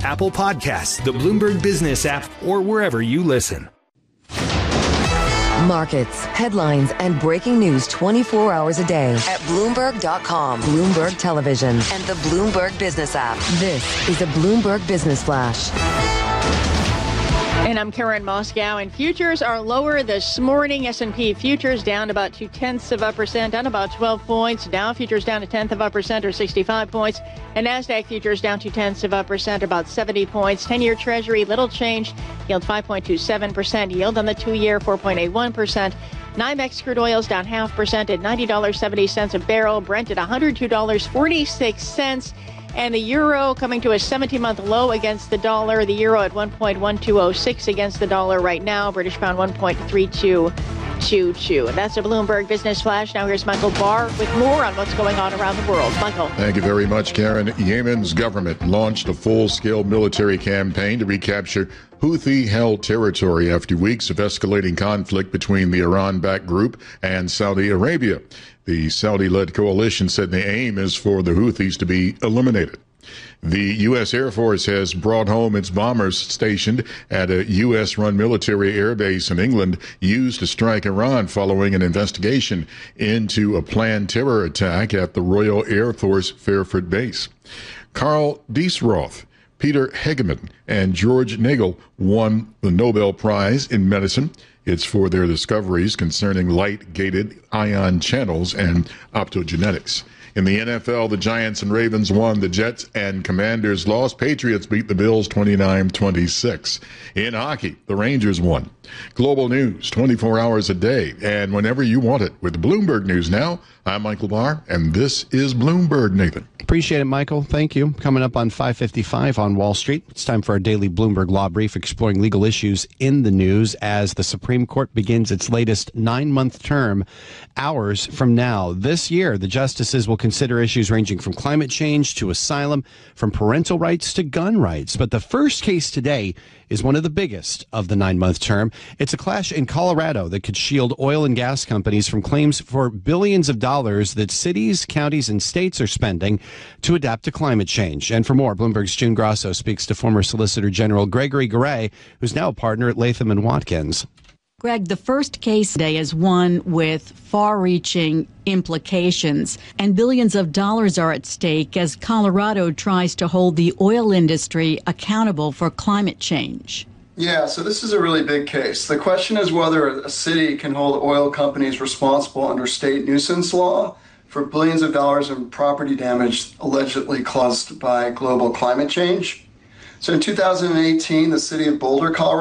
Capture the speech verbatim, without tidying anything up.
Apple Podcasts, the Bloomberg Business app, or wherever you listen. Markets, headlines, and breaking news twenty-four hours a day at Bloomberg dot com, Bloomberg Television, and the Bloomberg Business app. This is a Bloomberg Business Flash. And I'm Karen Moscow, and futures are lower this morning. S and P futures down about two-tenths of a percent, down about twelve points. Dow futures down a tenth of a percent, or sixty-five points. And NASDAQ futures down two-tenths of a percent, about seventy points. ten-year Treasury, little change, yield five point two seven percent. Yield on the two-year, four point eight one percent. NYMEX crude oil's down half percent at ninety dollars and seventy cents a barrel. Brent at one hundred two dollars and forty-six cents. And the euro coming to a seventeen-month low against the dollar. The euro at one point one two oh six against the dollar right now. British pound one point three two two two. And that's a Bloomberg Business Flash. Now here's Michael Barr with more on what's going on around the world. Michael. Thank you very much, Karen. Yemen's government launched a full-scale military campaign to recapture Houthi-held territory after weeks of escalating conflict between the Iran-backed group and Saudi Arabia. The Saudi-led coalition said the aim is for the Houthis to be eliminated. The U S. Air Force has brought home its bombers stationed at a U S-run military airbase in England used to strike Iran following an investigation into a planned terror attack at the Royal Air Force Fairford base. Carl Diesroth, Peter Hegeman, and George Nagel won the Nobel Prize in Medicine. It's for their discoveries concerning light-gated ion channels and optogenetics. In the N F L, the Giants and Ravens won. The Jets and Commanders lost. Patriots beat the Bills twenty-nine twenty-six. In hockey, the Rangers won. Global news, twenty-four hours a day, and whenever you want it. With Bloomberg News Now, I'm Michael Barr, and this is Bloomberg, Nathan. Appreciate it, Michael. Thank you. Coming up on five fifty-five on Wall Street, it's time for our daily Bloomberg Law Brief exploring legal issues in the news as the Supreme Court begins its latest nine-month term hours from now. This year, the justices will consider issues ranging from climate change to asylum, from parental rights to gun rights. But the first case today is one of the biggest of the nine-month term. It's a clash in Colorado that could shield oil and gas companies from claims for billions of dollars that cities, counties, and states are spending to adapt to climate change. And for more, Bloomberg's June Grasso speaks to former Solicitor General Gregory Garay, who's now a partner at Latham and Watkins. Greg, the first case today is one with far-reaching implications, and billions of dollars are at stake as Colorado tries to hold the oil industry accountable for climate change. Yeah, so this is a really big case. The question is whether a city can hold oil companies responsible under state nuisance law for billions of dollars in property damage allegedly caused by global climate change. So in two thousand eighteen, the city of Boulder, Colorado,